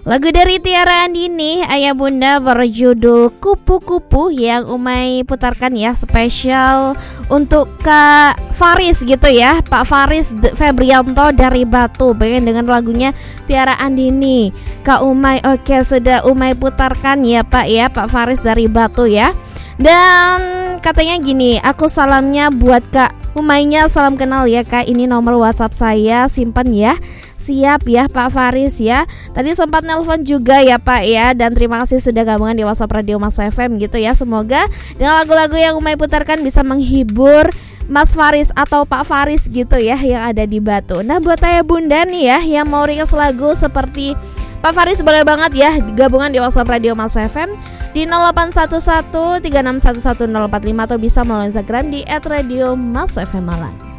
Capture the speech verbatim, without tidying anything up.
Lagu dari Tiara Andini, Ayah Bunda, berjudul Kupu-Kupu yang Umay putarkan ya, spesial untuk Kak Faris gitu ya, Pak Faris Febrianto dari Batu. Pengen dengan lagunya Tiara Andini, Kak Umay. Oke, sudah Umay putarkan ya Pak ya, Pak Faris dari Batu ya. Dan katanya gini, aku salamnya buat Kak Umaynya, salam kenal ya Kak, ini nomor WhatsApp saya, simpan ya. Siap ya Pak Faris ya. Tadi sempat nelpon juga ya Pak ya. Dan terima kasih sudah gabungan di WhatsApp Radio Mas F M gitu ya. Semoga dengan lagu-lagu yang Umay putarkan bisa menghibur Mas Faris atau Pak Faris gitu ya, yang ada di Batu. Nah buat Ayah Bunda nih ya, yang mau request lagu seperti Pak Faris, boleh banget ya gabungan di WhatsApp Radio Mas F M di nol delapan satu satu tiga enam satu satu nol empat lima, atau bisa melalui Instagram di et radio mas f m malang.